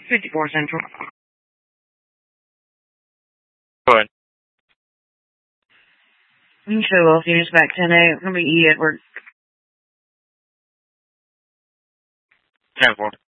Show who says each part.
Speaker 1: 54 Central.
Speaker 2: Go ahead.
Speaker 1: You show off units back 10A. It's going to be E. Edward.
Speaker 2: 10-4.